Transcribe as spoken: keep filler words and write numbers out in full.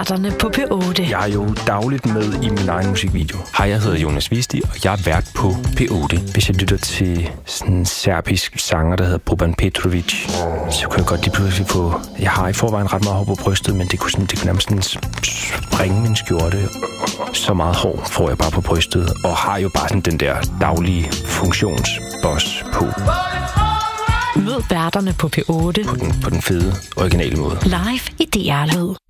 værterne på P otte. Jeg er jo dagligt med i min egen musikvideo. Hej, jeg hedder Jonas Visti, og jeg er vært på P otte. Hvis jeg lytter til sådan en serbisk sanger, der hedder Boban Petrovic, så kan jeg godt lige pludselig få... Jeg har i forvejen ret meget hår på brystet, men det kunne, sådan, det kunne nærmest sådan springe min skjorte. Så meget hår får jeg bare på brystet, og har jo bare sådan den der daglige funktionsboss på. Mød værterne på P otte. På den, på den fede, originale måde. Live i D R Lyd.